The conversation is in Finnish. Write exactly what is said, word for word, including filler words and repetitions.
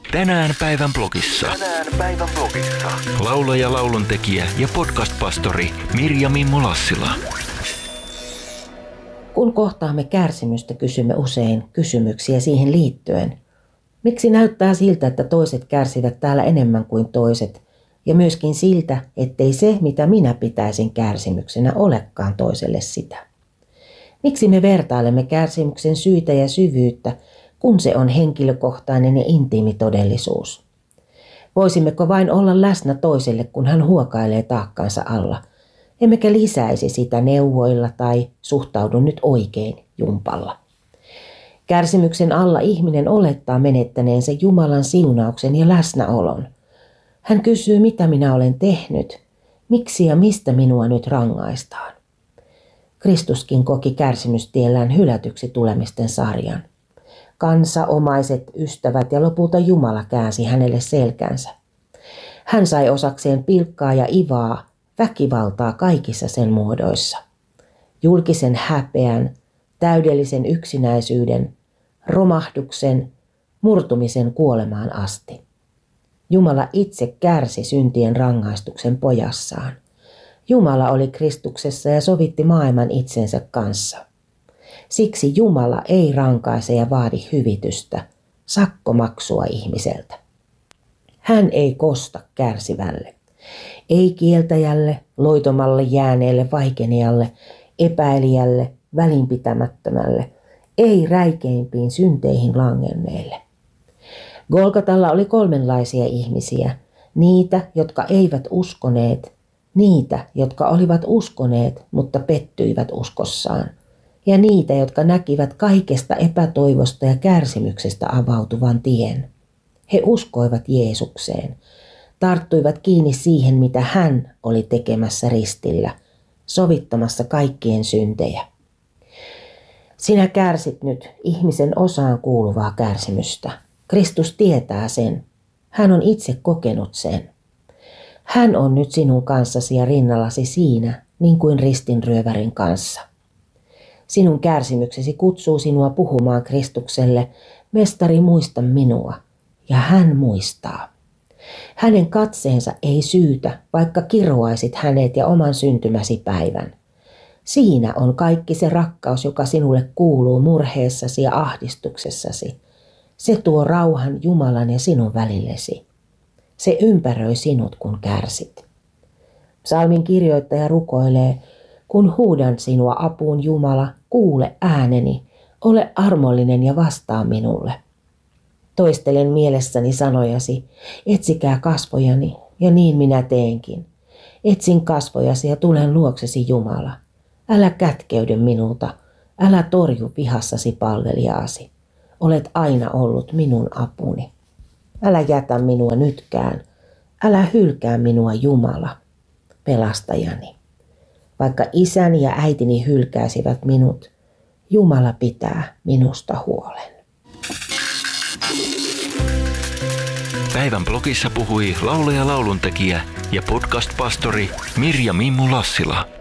Tänään päivän blogissa. Tänään päivän blogissa. Laulaja, lauluntekijä ja podcast-pastori Mirja Mimmo Lassila. Kun kohtaamme kärsimystä, kysymme usein kysymyksiä siihen liittyen. Miksi näyttää siltä, että toiset kärsivät täällä enemmän kuin toiset? Ja myöskin siltä, ettei se, mitä minä pitäisin kärsimyksenä, olekaan toiselle sitä. Miksi me vertailemme kärsimyksen syitä ja syvyyttä, kun se on henkilökohtainen ja intiimi todellisuus? Voisimmeko vain olla läsnä toiselle, kun hän huokailee taakkansa alla, emmekä lisäisi sitä neuvoilla tai suhtaudu nyt oikein jumpalla? Kärsimyksen alla ihminen olettaa menettäneensä Jumalan siunauksen ja läsnäolon. Hän kysyy, mitä minä olen tehnyt, miksi ja mistä minua nyt rangaistaan. Kristuskin koki kärsimystiellään hylätyksi tulemisten sarjan. Kansa, omaiset, ystävät ja lopulta Jumala käänsi hänelle selkänsä. Hän sai osakseen pilkkaa ja ivaa, väkivaltaa kaikissa sen muodoissa. Julkisen häpeän, täydellisen yksinäisyyden, romahduksen, murtumisen kuolemaan asti. Jumala itse kärsi syntien rangaistuksen pojassaan. Jumala oli Kristuksessa ja sovitti maailman itsensä kanssa. Siksi Jumala ei rankaise ja vaadi hyvitystä, sakkomaksua ihmiseltä. Hän ei kosta kärsivälle, ei kieltäjälle, loitomalle jääneelle vaikenijalle, epäilijälle, välinpitämättömälle, ei räikeimpiin synteihin langenneille. Golgatalla oli kolmenlaisia ihmisiä, niitä, jotka eivät uskoneet, niitä, jotka olivat uskoneet, mutta pettyivät uskossaan, ja niitä, jotka näkivät kaikesta epätoivosta ja kärsimyksestä avautuvan tien. He uskoivat Jeesukseen, tarttuivat kiinni siihen, mitä hän oli tekemässä ristillä, sovittamassa kaikkien syntejä. Sinä kärsit nyt ihmisen osaan kuuluvaa kärsimystä. Kristus tietää sen. Hän on itse kokenut sen. Hän on nyt sinun kanssasi ja rinnallasi siinä, niin kuin ristinryövärin kanssa. Sinun kärsimyksesi kutsuu sinua puhumaan Kristukselle, mestari, muista minua, ja hän muistaa. Hänen katseensa ei syytä, vaikka kiroaisit hänet ja oman syntymäsi päivän. Siinä on kaikki se rakkaus, joka sinulle kuuluu murheessasi ja ahdistuksessasi. Se tuo rauhan Jumalan ja sinun välillesi. Se ympäröi sinut, kun kärsit. Psalmin kirjoittaja rukoilee, kun huudan sinua apuun Jumala, kuule ääneni, ole armollinen ja vastaa minulle. Toistelen mielessäni sanojasi, etsikää kasvojani, ja niin minä teenkin. Etsin kasvojasi ja tulen luoksesi Jumala. Älä kätkeydy minulta, älä torju vihassasi palvelijaasi. Olet aina ollut minun apuni. Älä jätä minua nytkään, älä hylkää minua Jumala, pelastajani. Vaikka isäni ja äitini hylkäisivät minut, Jumala pitää minusta huolen. Päivän blogissa puhui laulaja, lauluntekijä ja podcast-pastori Mirja Mimmo Lassila.